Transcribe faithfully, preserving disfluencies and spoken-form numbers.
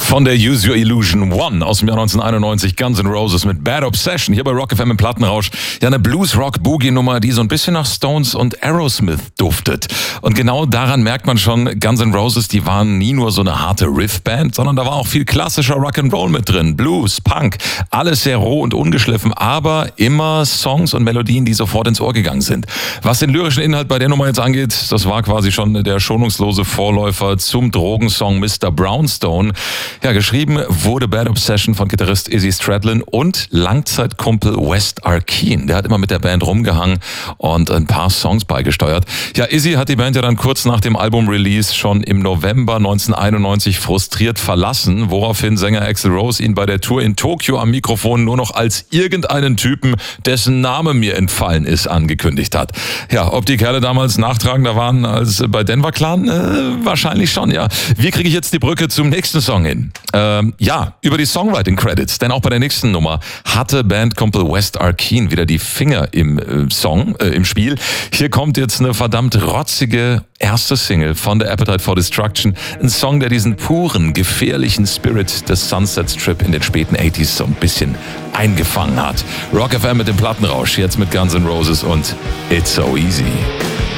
Von der Use Your Illusion One aus dem Jahr neunzehnhunderteinundneunzig, Guns N' Roses mit Bad Obsession, hier bei Rock F M im Plattenrausch. Ja, eine Blues-Rock-Boogie-Nummer, die so ein bisschen nach Stones und Aerosmith duftet. Und genau daran merkt man schon, Guns N' Roses, die waren nie nur so eine harte Riff-Band, sondern da war auch viel klassischer Rock'n'Roll mit drin. Blues, Punk, alles sehr roh und ungeschliffen, aber immer Songs und Melodien, die sofort ins Ohr gegangen sind. Was den lyrischen Inhalt bei der Nummer jetzt angeht, das war quasi schon der schonungslose Vorläufer zum Drogensong Mister Brownstone. Ja, geschrieben wurde Bad Obsession von Gitarrist Izzy Stradlin und Langzeitkumpel Wes Arkeen. Der hat immer mit der Band rumgehangen und ein paar Songs beigesteuert. Ja, Izzy hat die Band ja dann kurz nach dem Album-Release schon im November neunzehnhunderteinundneunzig frustriert verlassen, woraufhin Sänger Axl Rose ihn bei der Tour in Tokio am Mikrofon nur noch als irgendeinen Typen, dessen Name mir entfallen ist, angekündigt hat. Ja, ob die Kerle damals nachtragender waren als bei Denver Clan? Äh, wahrscheinlich schon, ja. Wie kriege ich jetzt die Brücke zum nächsten Song hin? Ähm, ja, über die Songwriting-Credits, denn auch bei der nächsten Nummer hatte Bandkumpel Wes Arkeen wieder die Finger im äh, Song, äh, im Spiel. Hier kommt jetzt eine verdammt rotzige erste Single von The Appetite for Destruction. Ein Song, der diesen puren, gefährlichen Spirit des Sunset Strip in den späten achtziger so ein bisschen eingefangen hat. Rock F M mit dem Plattenrausch, jetzt mit Guns N' Roses und It's So Easy.